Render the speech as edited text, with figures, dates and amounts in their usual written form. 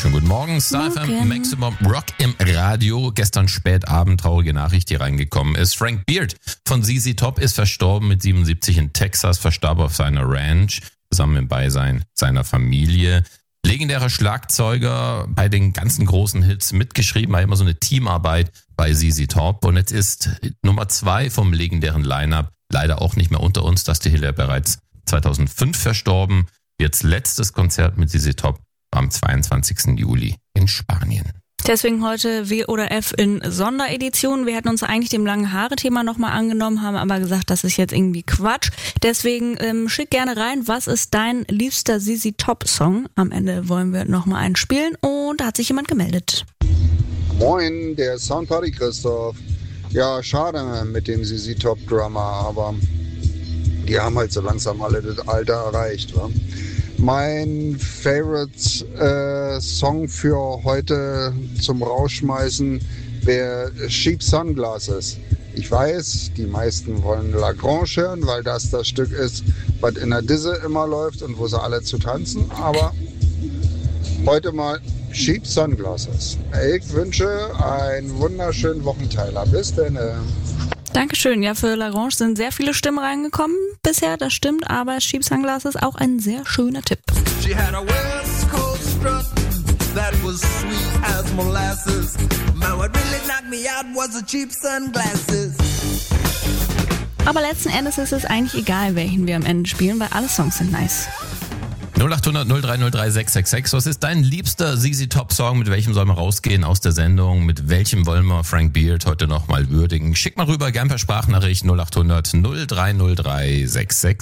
wunderschönen guten Morgen. Star FM Maximum Rock im Radio. Gestern spät Abend traurige Nachricht, die reingekommen ist. Frank Beard von ZZ Top ist verstorben mit 77 in Texas, verstarb auf seiner Ranch, zusammen im Beisein seiner Familie. Legendärer Schlagzeuger, bei den ganzen großen Hits mitgeschrieben, war immer so eine Teamarbeit bei ZZ Top. Und jetzt ist Nummer 2 vom legendären Line-Up leider auch nicht mehr unter uns. Dusty Hill ja bereits 2005 verstorben. Jetzt letztes Konzert mit ZZ Top am 22. Juli in Spanien. Deswegen heute W oder F in Sonderedition. Wir hätten uns eigentlich dem langen Haare-Thema nochmal angenommen, haben aber gesagt, das ist jetzt irgendwie Quatsch. Deswegen schick gerne rein, was ist dein liebster ZZ Top-Song? Am Ende wollen wir nochmal einen spielen und da hat sich jemand gemeldet. Moin, der Soundparty Christoph. Ja, schade mit dem ZZ Top-Drummer, aber die haben halt so langsam alle das Alter erreicht, wa? Mein Favorite Song für heute zum Rausschmeißen wäre Cheap Sunglasses. Ich weiß, die meisten wollen La Grange hören, weil das Stück ist, was in der Disse immer läuft und wo sie alle zu tanzen. Aber heute mal Cheap Sunglasses. Ich wünsche einen wunderschönen Wochenteiler. Bis dann. Dankeschön. Ja, für Lagrange sind sehr viele Stimmen reingekommen bisher, das stimmt, aber Cheap Sunglasses ist auch ein sehr schöner Tipp. She had a West Coast strut that was sweet as molasses. Man, what really knocked me out was the cheap sunglasses. Aber letzten Endes ist es eigentlich egal, welchen wir am Ende spielen, weil alle Songs sind nice. 0800 0303 666. Was ist dein liebster ZZ Top Song? Mit welchem sollen wir rausgehen aus der Sendung? Mit welchem wollen wir Frank Beard heute nochmal würdigen? Schick mal rüber, gern per Sprachnachricht 0800 0303 666.